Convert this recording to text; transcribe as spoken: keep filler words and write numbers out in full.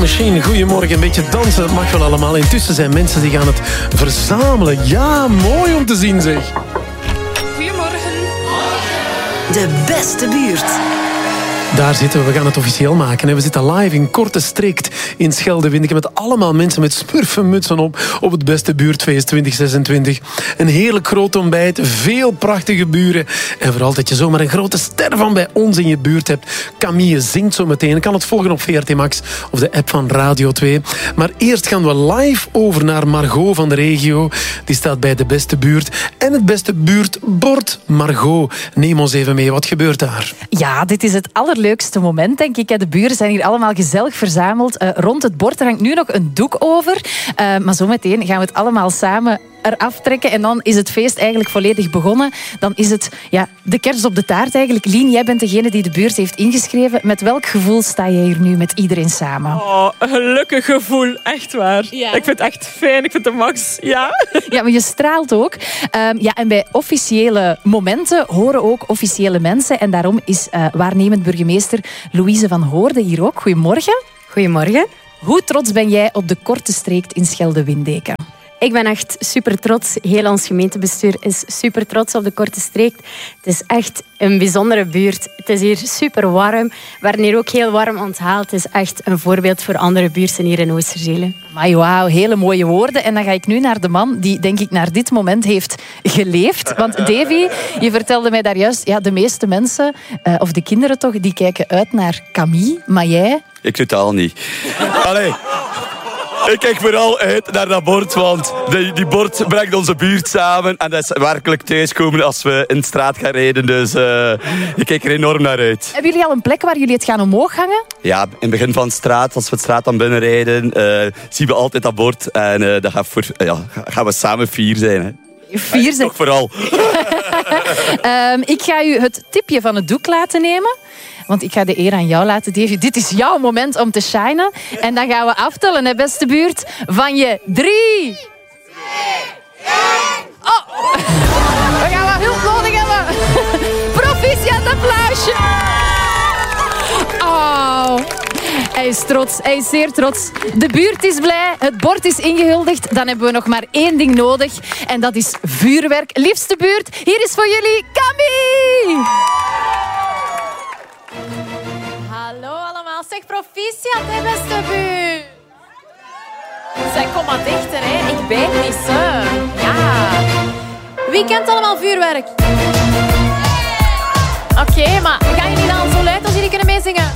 Machine, goedemorgen. Een beetje dansen, dat mag wel allemaal. Intussen zijn mensen die gaan het verzamelen. Ja, mooi om te zien, zeg. Goedemorgen. De beste buurt. Daar zitten we, we gaan het officieel maken. We zitten live in Korte Streekt in Scheldewindeke met allemaal mensen met smurfenmutsen op op het beste buurtfeest twintig zesentwintig. Een heerlijk groot ontbijt, veel prachtige buren en vooral dat je zomaar een grote ster van bij ons in je buurt hebt. Camille zingt zo meteen. Je kan het volgen op V R T Max of de app van Radio twee. Maar eerst gaan we live over naar Margot van de regio. Die staat bij de beste buurt en het beste buurtbord. Margot, neem ons even mee. Wat gebeurt daar? Ja, dit is het allerleukste moment, denk ik. De buren zijn hier allemaal gezellig verzameld uh, rond het bord. Er hangt nu nog een doek over. Uh, maar zometeen gaan we het allemaal samen eraf trekken. En dan is het feest eigenlijk volledig begonnen. Dan is het ja, de kers op de taart eigenlijk. Lien, jij bent degene die de buurt heeft ingeschreven. Met welk gevoel sta je hier nu met iedereen samen? Oh, een gelukkig gevoel. Echt waar. Ja. Ik vind het echt fijn. Ik vind het de max. Ja. Ja, maar je straalt ook. Um, ja, en bij officiële momenten horen ook officiële mensen. En daarom is uh, waarnemend burgemeester Louise van Hoorde hier ook. Goedemorgen. Goedemorgen. Hoe trots ben jij op de Korte Streekt in Scheldewindeke? Ik ben echt super trots. Heel ons gemeentebestuur is super trots op de Korte Streekt. Het is echt een bijzondere buurt. Het is hier super warm. We werden hier ook heel warm onthaald. Het is echt een voorbeeld voor andere buurten hier in Oosterzele. Maar wauw, hele mooie woorden. En dan ga ik nu naar de man die, denk ik, naar dit moment heeft geleefd. Want Davy, je vertelde mij daar juist, ja, de meeste mensen, uh, of de kinderen toch, die kijken uit naar Camille. Maar jij? Ik totaal niet. Allee. Ik kijk vooral uit naar dat bord, want die, die bord brengt onze buurt samen. En dat is werkelijk thuiskomen als we in de straat gaan rijden. Dus uh, ik kijk er enorm naar uit. Hebben jullie al een plek waar jullie het gaan omhoog hangen? Ja, in het begin van de straat, als we de straat dan binnenrijden, uh, zien we altijd dat bord. En uh, dan gaan we, voor, uh, ja, gaan we samen vier zijn. Hè. Vier zijn? Toch vooral. um, ik ga u het tipje van het doek laten nemen. Want ik ga de eer aan jou laten, Davy. Dit is jouw moment om te shinen. En dan gaan we aftellen, hè, beste buurt. Van je drie... twee, één... Oh! We gaan wat hulp nodig hebben. Proficiat applausje. Oh... Hij is trots, hij is zeer trots. De buurt is blij, het bord is ingehuldigd. Dan hebben we nog maar één ding nodig. En dat is vuurwerk. Liefste buurt, hier is voor jullie Camille. Hallo allemaal, zeg proficiat, hè, beste buurt. Zeg, kom maar dichter, hè. Ik bijt niet, zo. Ja. Wie kent allemaal vuurwerk? Oké, okay, maar gaan jullie dan zo luid als jullie kunnen meezingen?